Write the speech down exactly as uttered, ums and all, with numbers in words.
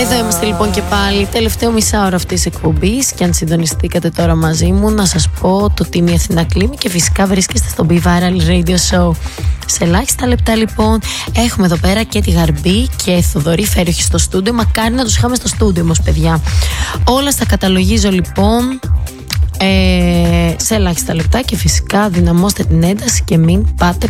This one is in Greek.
Εδώ είμαστε λοιπόν και πάλι, τελευταίο μισάωρο αυτής της εκπομπής. Και αν συντονιστήκατε τώρα μαζί μου, να σας πω το τι είναι η Αθηνά Κλίμη. Και φυσικά βρίσκεστε στο Be Viral Radio Show. Σε ελάχιστα λεπτά λοιπόν έχουμε εδώ πέρα και τη Γαρμπή και Θοδωρή Φέροχη στο στούντιο. Μακάρι να τους είχαμε στο στούντιο όμως, παιδιά. Όλα στα καταλογίζω λοιπόν ε, σε ελάχιστα λεπτά. Και φυσικά δυναμώστε την ένταση και μην πάτε